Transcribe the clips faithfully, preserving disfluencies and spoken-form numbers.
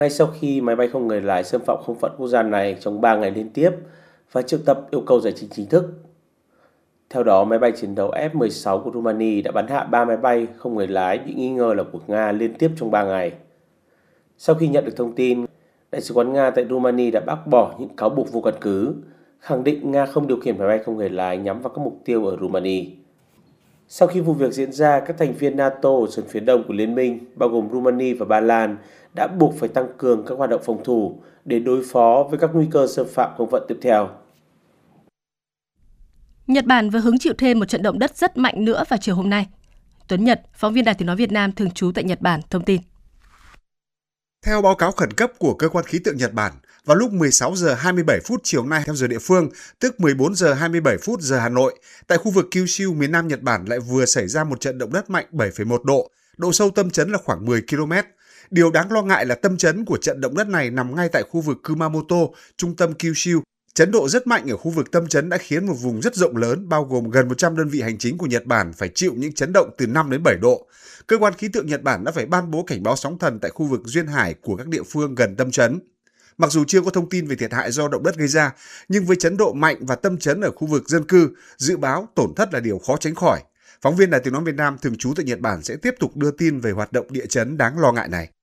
ngay sau khi máy bay không người lái xâm phạm không phận quốc gia này trong ba ngày liên tiếp và triệu tập yêu cầu giải trình chính thức. Theo đó, máy bay chiến đấu F mười sáu của Romania đã bắn hạ ba máy bay không người lái bị nghi ngờ là của Nga liên tiếp trong ba ngày. Sau khi nhận được thông tin, Đại sứ quán Nga tại Romania đã bác bỏ những cáo buộc vô căn cứ, khẳng định Nga không điều khiển máy bay không người lái nhắm vào các mục tiêu ở Romania. Sau khi vụ việc diễn ra, các thành viên NATO ở sườn phía đông của liên minh, bao gồm Romania và Ba Lan, đã buộc phải tăng cường các hoạt động phòng thủ để đối phó với các nguy cơ xâm phạm không phận tiếp theo. Nhật Bản vừa hứng chịu thêm một trận động đất rất mạnh nữa vào chiều hôm nay. Tuấn Nhật, phóng viên Đài Tiếng nói Việt Nam thường trú tại Nhật Bản thông tin. Theo báo cáo khẩn cấp của cơ quan khí tượng Nhật Bản, vào lúc mười sáu giờ hai mươi bảy phút chiều nay theo giờ địa phương, tức mười bốn giờ hai mươi bảy phút giờ Hà Nội, tại khu vực Kyushu miền Nam Nhật Bản lại vừa xảy ra một trận động đất mạnh bảy phẩy một độ, độ sâu tâm chấn là khoảng mười ki lô mét. Điều đáng lo ngại là tâm chấn của trận động đất này nằm ngay tại khu vực Kumamoto, trung tâm Kyushu. Chấn độ rất mạnh ở khu vực tâm chấn đã khiến một vùng rất rộng lớn, bao gồm gần một trăm đơn vị hành chính của Nhật Bản phải chịu những chấn động từ năm đến bảy độ. Cơ quan khí tượng Nhật Bản đã phải ban bố cảnh báo sóng thần tại khu vực duyên hải của các địa phương gần tâm chấn. Mặc dù chưa có thông tin về thiệt hại do động đất gây ra, nhưng với chấn độ mạnh và tâm chấn ở khu vực dân cư, dự báo tổn thất là điều khó tránh khỏi. Phóng viên Đài Tiếng nói Việt Nam thường trú tại Nhật Bản sẽ tiếp tục đưa tin về hoạt động địa chấn đáng lo ngại này.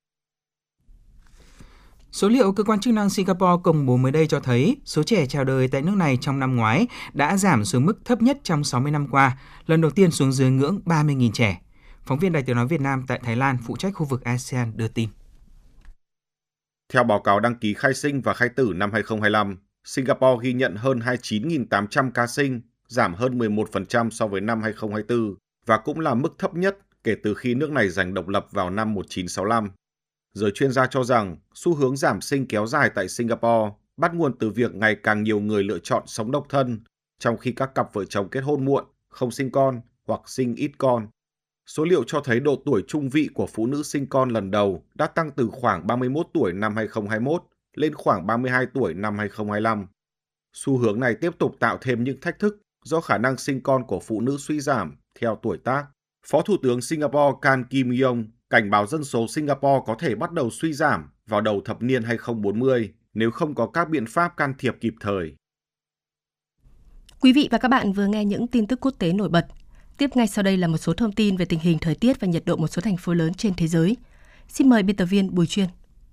Số liệu cơ quan chức năng Singapore công bố mới đây cho thấy số trẻ chào đời tại nước này trong năm ngoái đã giảm xuống mức thấp nhất trong sáu mươi năm qua, lần đầu tiên xuống dưới ngưỡng ba mươi nghìn trẻ. Phóng viên Đài Tiếng nói Việt Nam tại Thái Lan phụ trách khu vực a sê an đưa tin. Theo báo cáo đăng ký khai sinh và khai tử năm hai không hai lăm, Singapore ghi nhận hơn hai mươi chín nghìn tám trăm ca sinh, giảm hơn mười một phần trăm so với năm hai không hai tư và cũng là mức thấp nhất kể từ khi nước này giành độc lập vào năm một nghìn chín trăm sáu mươi lăm. Giới chuyên gia cho rằng xu hướng giảm sinh kéo dài tại Singapore bắt nguồn từ việc ngày càng nhiều người lựa chọn sống độc thân, trong khi các cặp vợ chồng kết hôn muộn, không sinh con hoặc sinh ít con. Số liệu cho thấy độ tuổi trung vị của phụ nữ sinh con lần đầu đã tăng từ khoảng ba mươi mốt tuổi năm hai không hai mốt lên khoảng ba mươi hai tuổi năm hai không hai lăm. Xu hướng này tiếp tục tạo thêm những thách thức do khả năng sinh con của phụ nữ suy giảm theo tuổi tác. Phó Thủ tướng Singapore Khan Kim-yong cảnh báo dân số Singapore có thể bắt đầu suy giảm vào đầu thập niên hai không bốn mươi nếu không có các biện pháp can thiệp kịp thời. Quý vị và các bạn vừa nghe những tin tức quốc tế nổi bật. Tiếp ngay sau đây là một số thông tin về tình hình thời tiết và nhiệt độ một số thành phố lớn trên thế giới. Xin mời biên tập viên Bùi Chuyên.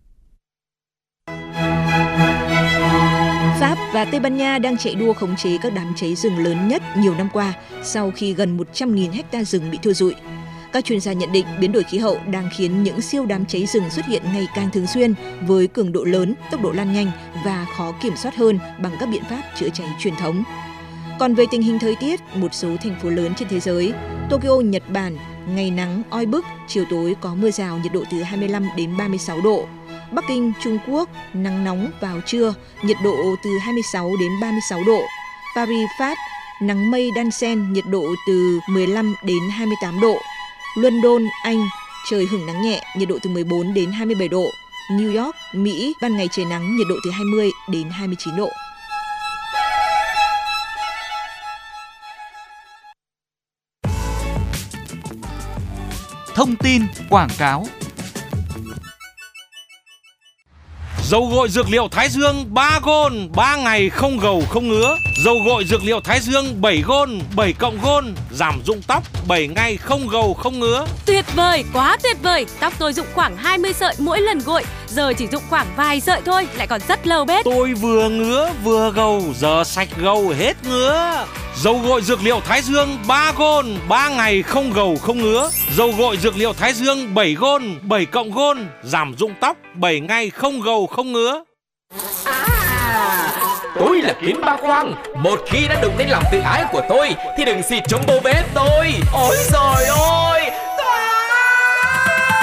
Pháp và Tây Ban Nha đang chạy đua khống chế các đám cháy rừng lớn nhất nhiều năm qua sau khi gần một trăm nghìn hecta rừng bị thiêu rụi. Các chuyên gia nhận định biến đổi khí hậu đang khiến những siêu đám cháy rừng xuất hiện ngày càng thường xuyên với cường độ lớn, tốc độ lan nhanh và khó kiểm soát hơn bằng các biện pháp chữa cháy truyền thống. Còn về tình hình thời tiết, một số thành phố lớn trên thế giới, Tokyo, Nhật Bản, ngày nắng oi bức, chiều tối có mưa rào, nhiệt độ từ hai mươi lăm đến ba mươi sáu độ. Bắc Kinh, Trung Quốc, nắng nóng vào trưa, nhiệt độ từ hai mươi sáu đến ba mươi sáu độ. Paris, Pháp, nắng mây đan xen, nhiệt độ từ mười lăm đến hai mươi tám độ. London, Anh, trời hửng nắng nhẹ, nhiệt độ từ mười bốn đến hai mươi bảy độ. New York, Mỹ, ban ngày trời nắng, nhiệt độ từ hai mươi đến hai mươi chín độ. Thông tin quảng cáo. Dầu gội dược liệu Thái Dương ba gôn, ba ngày không gầu không ngứa. Dầu gội dược liệu Thái Dương bảy gôn, bảy cộng gôn, giảm rụng tóc, bảy ngày không gầu không ngứa. Tuyệt vời, quá tuyệt vời. Tóc tôi rụng khoảng hai mươi sợi mỗi lần gội, giờ chỉ rụng khoảng vài sợi thôi, lại còn rất lâu bết. Tôi vừa ngứa vừa gầu, giờ sạch gầu hết ngứa. Dầu gội dược liệu Thái Dương ba gôn, ba ngày không gầu không ngứa. Dầu gội dược liệu Thái Dương bảy gôn, bảy cộng gôn, giảm rụng tóc, bảy ngày không gầu không ngứa. À, tôi là Kiến Ba Khoang. Một khi đã đụng đến lòng tự ái của tôi thì đừng xịt chống bô bết tôi. Ôi trời ơi!